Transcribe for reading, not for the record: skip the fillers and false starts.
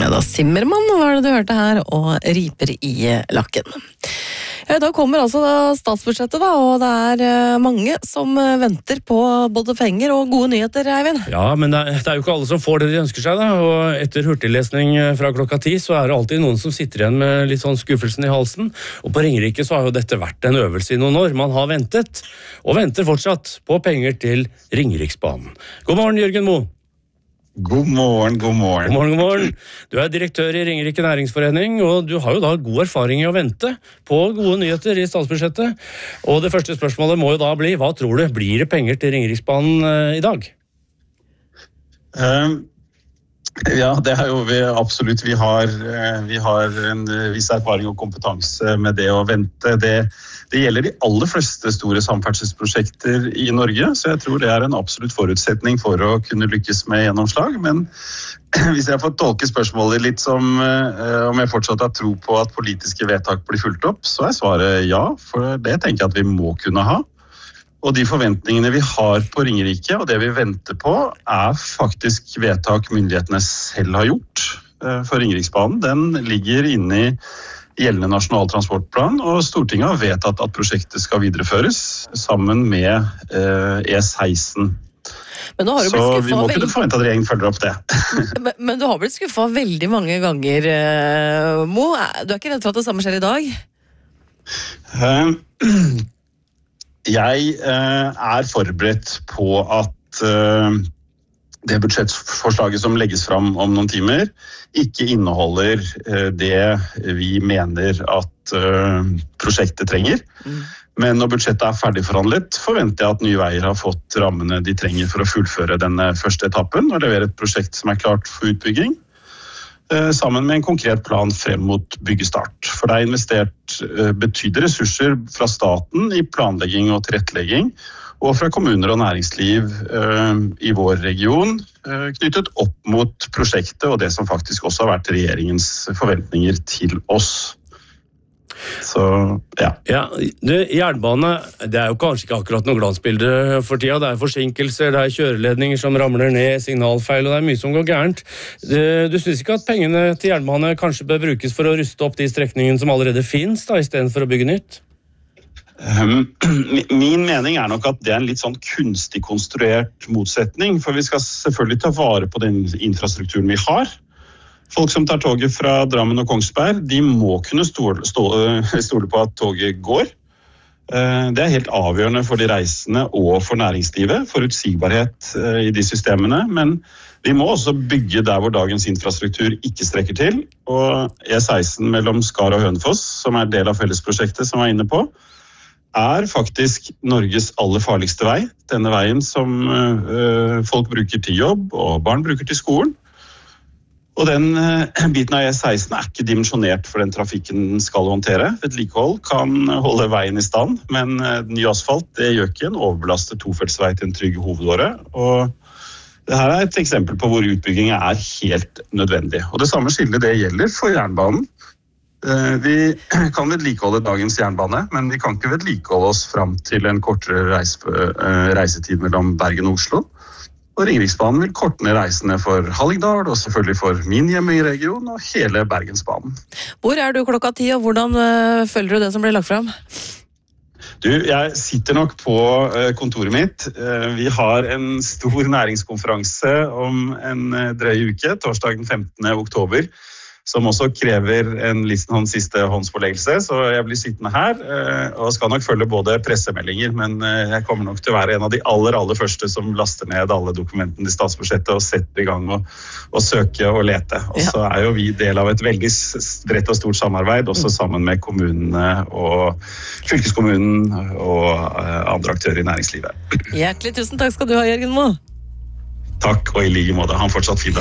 Da Zimmermann var det du hørte her, og riper i lakken. Ja, da kommer altså statsbudsjettet da, og det mange som venter på både penger og gode nyheter, Eivind. Ja, men det jo ikke alle som får det de ønsker seg da, og etter hurtiglesning fra klokka 10 så det alltid noen som sitter igjen med litt sånn skuffelsen i halsen, og på Ringerike så har jo dette vært en øvelse i noen år. Man har ventet, og venter fortsatt på penger til Ringeriksbanen. God morgen, Jørgen Moe. God morgen. God morgen. Du direktør i Ringerike Næringsforening, og du har jo da god erfaring i å vente på gode nyheter i statsbudsjettet. Og det første spørsmålet må jo da bli, hva tror du? Blir det penger til Ringeriksbanen i dag? Ja, det jo vi absolutt. Vi har en viss erfaring og kompetanse med det å vente. Det gjelder de aller fleste store samferdselsprosjekter i Norge, så jeg tror det en absolutt forutsetning for å kunne lykkes med gjennomslag. Men hvis jeg får tolke spørsmålet litt som om jeg fortsatt har tro på at politiske vedtak blir fulgt opp, så svaret ja, for det tenker jeg at vi må kunne ha. Og de forventningene vi har på Ringerike, og det vi venter på, faktisk vedtak myndighetene selv har gjort for Ringeriksbanen. Den ligger inne i gjeldende nasjonal transportplan, og Stortinget har vedtatt at prosjektet skal videreføres sammen med E16. Men nå har du så vi må kunne forvente at regjeringen følger opp det. Men du har blitt skuffet veldig mange ganger, Mo. Du ikke redd for at det samme skjer i dag? Jeg forberedt på at det budsjettforslaget som legges fram om noen timer ikke inneholder det vi mener at prosjektet trenger. Men når budsjettet ferdigforhandlet, forventer jeg at Nye Veier har fått rammene de trenger for å fullføre denne første etappen og levere et prosjekt som klart for utbygging, sammen med en konkret plan frem mot byggestart. For det investert betydelige ressurser fra staten i planlegging og tilrettelegging, og fra kommuner og næringsliv i vår region, knyttet opp mot prosjektet og det som faktisk også har vært regjeringens forventninger til oss. Så, ja. Ja, jernbane, det jo kanskje ikke akkurat noe glansbilde for tida. Det forsinkelser, det kjøreledninger som ramler ned, signalfeil, og det mye som går gærent. Du synes ikke at pengene til jernbane kanskje bør brukes for å ruste opp de strekningene som allerede finnes, da, i stedet for å bygge nytt? Min mening nok at det en litt sånn kunstig konstruert motsetning, for vi skal selvfølgelig ta vare på den infrastrukturen vi har. Folk som tar toget fra Drammen og Kongsberg, de må kunne stole på at toget går. Det helt avgjørende for de reisende og for næringslivet, forutsigbarhet i de systemene, men vi må også bygge der hvor dagens infrastruktur ikke strekker til, og E16 mellom Skar og Hønefoss, som del av fellesprosjektet som inne på, faktisk Norges aller farligste vei. Denne veien som folk bruker til jobb og barn bruker til skolen. Og den biten av E16 ikke dimensjonert for den trafikken den skal håndtere. Vedlikehold kan holde veien i stand, men ny asfalt det gjør ikke en overbelastet tofeltsvei til en trygg hovedåre. Og det her et eksempel på hvor utbygging helt nødvendig. Og det samme skillet det gjelder for jernbanen. Vi kan vedlikeholde dagens jernbane, men vi kan ikke vedlikeholde oss frem til en kortere reisetid mellom Bergen og Oslo. Og Ringeriksbanen vil korte ned reisene for Hallingdal, og selvfølgelig for min hjemme i regionen og hele Bergensbanen. Hvor du klokka 10, og hvordan følger du det som blir lagt frem? Jeg sitter nok på kontoret mitt. Vi har en stor næringskonferanse om en drøy uke, torsdag den 15. oktober, som også krever en siste håndspåleggelse, så jeg blir sittende her, og skal nok følge både pressemeldinger, men jeg kommer nok til å være en av de aller første som laster ned alle dokumentene i statsbudsjettet og setter i gang og søke og lete. Og så jo vi del av et veldig bredt og stort samarbeid, også sammen med kommunene og fylkeskommunen og andre aktører i næringslivet. Hjertelig tusen takk skal du ha, Jørgen Moe. Takk, og i like måte. Han fortsatt fin dag.